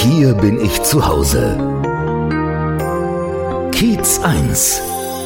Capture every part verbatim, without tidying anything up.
Hier bin ich zu Hause. Kiez eins.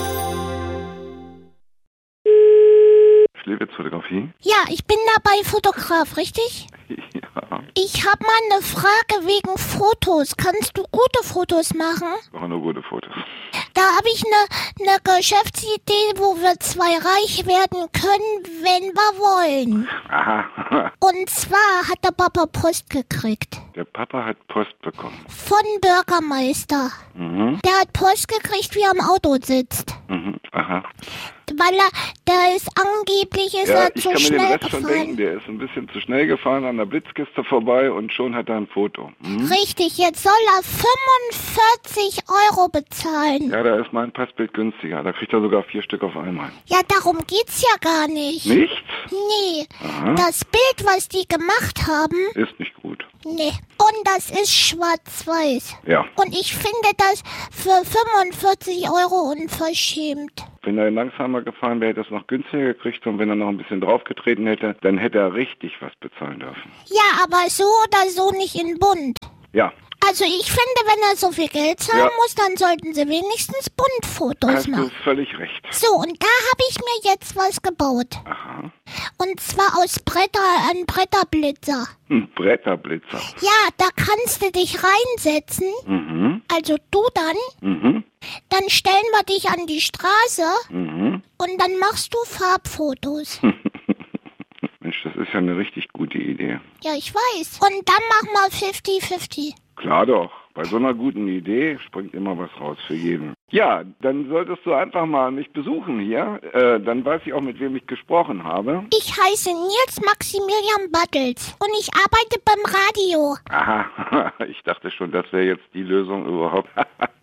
Fotografie? Ja, ich bin dabei Fotograf, richtig? Ja. Ich habe mal eine Frage wegen Fotos. Kannst du gute Fotos machen? Ich mache nur gute Fotos. Da habe ich eine, eine Geschäftsidee, wo wir zwei reich werden können, wenn wir wollen. Aha. Und zwar hat der Papa Post gekriegt. Der Papa hat Post bekommen. Von Bürgermeister. Mhm. Der hat Post gekriegt, wie er am Auto sitzt. Mhm. Aha. Weil er, der ist angeblich, ist Ja, er ich zu kann mir den schnell Rest schon gefahren. denken. Der ist ein bisschen zu schnell gefahren an der Blitzkiste vorbei und schon hat er ein Foto. Mhm. Richtig, jetzt soll er fünfundvierzig Euro bezahlen. Ja, da ist mein Passbild günstiger. Da kriegt er sogar vier Stück auf einmal. Ja, darum geht's ja gar nicht. Nichts? Nee, Aha. das Bild, was die gemacht haben, Ist nicht gut. nee. Und das ist schwarz-weiß. Ja. Und ich finde das für fünfundvierzig Euro unverschämt. Wenn er langsamer gefahren wäre, hätte er es noch günstiger gekriegt. Und wenn er noch ein bisschen draufgetreten hätte, dann hätte er richtig was bezahlen dürfen. Ja, aber so oder so nicht in bunt. Ja. Also ich finde, wenn er so viel Geld zahlen Ja. muss, dann sollten sie wenigstens Buntfotos Hast du machen. völlig recht. So, und da habe ich mir jetzt was gebaut. Aha. Und zwar aus Bretter, ein Bretterblitzer. Hm, Bretterblitzer. Ja, da kannst du dich reinsetzen. Mhm. Also du dann. Mhm. Dann stellen wir dich an die Straße Mhm. und dann machst du Farbfotos. Mensch, das ist ja eine richtig gute Idee. Ja, ich weiß. Und dann machen wir fifty fifty. Klar doch. Bei so einer guten Idee springt immer was raus für jeden. Ja, dann solltest du einfach mal mich besuchen hier. Äh, dann weiß ich auch, mit wem ich gesprochen habe. Ich heiße Nils Maximilian Battels und ich arbeite beim Radio. Aha, ich dachte schon, das wäre jetzt die Lösung überhaupt.